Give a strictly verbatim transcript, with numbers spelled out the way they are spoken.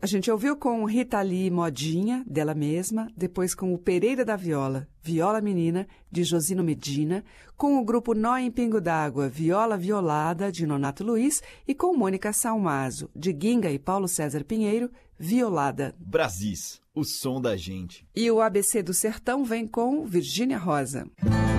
A gente ouviu com Rita Lee Modinha, dela mesma, depois com o Pereira da Viola, Viola Menina, de Josino Medina, com o grupo Nó em Pingo d'Água, Viola Violada, de Nonato Luiz, e com Mônica Salmazo, de Ginga e Paulo César Pinheiro, Violada. Brasis, o som da gente. E o A B C do Sertão vem com Virgínia Rosa.